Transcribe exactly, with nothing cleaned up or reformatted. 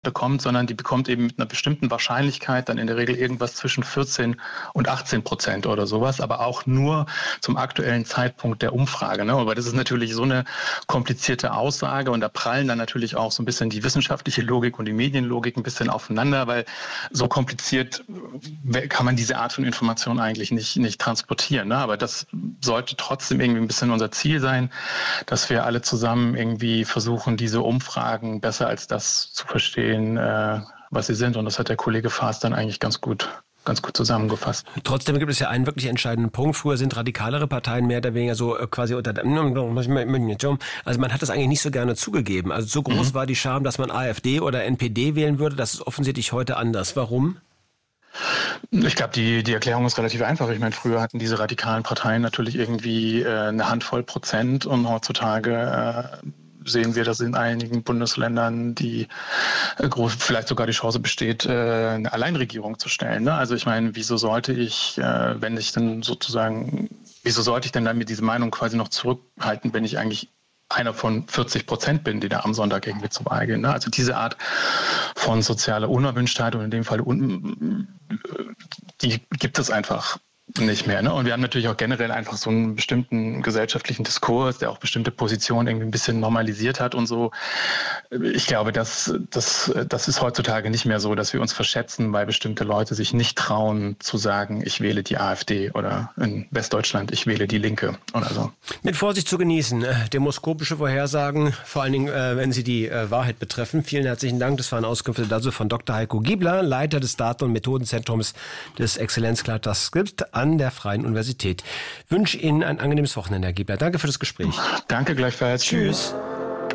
bekommt, sondern die bekommt eben mit einer bestimmten Wahrscheinlichkeit dann in der Regel irgendwas zwischen vierzehn und achtzehn Prozent oder sowas, aber auch nur zum aktuellen Zeitpunkt der Umfrage. Ne? Aber das ist natürlich so eine komplizierte Aussage und da prallen dann natürlich auch so ein bisschen die wissenschaftliche Logik und die Medienlogik ein bisschen aufeinander, weil so kompliziert kann man diese Art von Information eigentlich nicht, nicht transportieren. Ne? Aber das sollte trotzdem irgendwie ein bisschen unser Ziel sein, dass wir alle zusammen irgendwie versuchen, diese Umfragen besser als das zu verstehen, was sie sind. Und das hat der Kollege Faas dann eigentlich ganz gut, ganz gut zusammengefasst. Trotzdem gibt es ja einen wirklich entscheidenden Punkt. Früher sind radikalere Parteien mehr oder weniger so quasi unter der... Also man hat das eigentlich nicht so gerne zugegeben. Also so groß mhm. war die Scham, dass man AfD oder N P D wählen würde. Das ist offensichtlich heute anders. Warum? Ich glaube, die, die Erklärung ist relativ einfach. Ich meine, früher hatten diese radikalen Parteien natürlich irgendwie äh, eine Handvoll Prozent und heutzutage... Äh, sehen wir, dass in einigen Bundesländern die äh, groß, vielleicht sogar die Chance besteht, äh, eine Alleinregierung zu stellen. Ne? Also ich meine, wieso sollte ich, äh, wenn ich dann sozusagen, wieso sollte ich denn dann mit dieser Meinung quasi noch zurückhalten, wenn ich eigentlich einer von vierzig Prozent bin, die da am Sonntag irgendwie zur Wahl gehen. Ne? Also diese Art von sozialer Unerwünschtheit und in dem Fall un, die gibt es einfach nicht mehr. Ne? Und wir haben natürlich auch generell einfach so einen bestimmten gesellschaftlichen Diskurs, der auch bestimmte Positionen irgendwie ein bisschen normalisiert hat und so. Ich glaube, das, das, das ist heutzutage nicht mehr so, dass wir uns verschätzen, weil bestimmte Leute sich nicht trauen zu sagen, ich wähle die AfD oder in Westdeutschland, ich wähle die Linke oder so. Mit Vorsicht zu genießen. Demoskopische Vorhersagen, vor allen Dingen, äh, wenn sie die äh, Wahrheit betreffen. Vielen herzlichen Dank. Das waren Auskünfte dazu von Doktor Heiko Giebler, Leiter des Daten- und Methodenzentrums des Exzellenzclusters Skript an der Freien Universität. Ich wünsche Ihnen ein angenehmes Wochenende, Herr Giebler. Danke für das Gespräch. Danke gleichfalls. Tschüss.